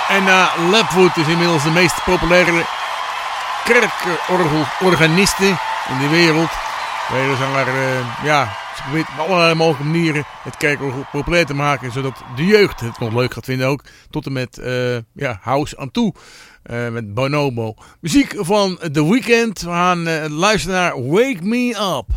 Anna Lapwood is inmiddels de meest populaire kerkorganiste in de wereld. Ze probeert op allerlei mogelijke manieren het kerkorgel populair te maken, zodat de jeugd het nog leuk gaat vinden ook. Tot en met house aan toe. Met Bonobo. Muziek van The Weeknd. We gaan luisteren naar Wake Me Up.